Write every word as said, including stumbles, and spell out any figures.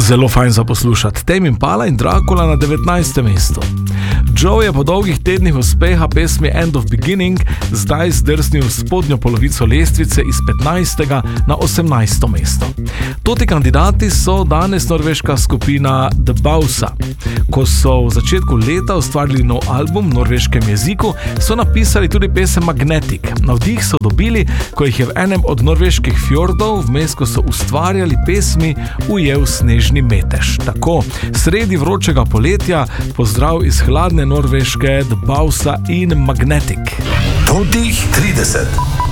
Zelo fajn za poslušati. Tame Impala in Dracula na devetnajstem mestu. Joe je po dolgih tednih uspeha pesmi End of Beginning zdaj zdrsnil v spodnjo polovico lestvice iz petnajstega na osemnajsto mesto. Toti kandidati so danes norveška skupina The Bausa. Ko so v začetku leta ustvarili nov album v norveškem jeziku, so napisali tudi pesem Magnetic. Navdih so dobili, ko jih je v enem od norveških fjordov, vmes ko so ustvarjali pesmi, ujel snežni metež. Tako, sredi vročega poletja, pozdrav iz hladne Norveške, The Bausa in Magnetic. Totih trideset.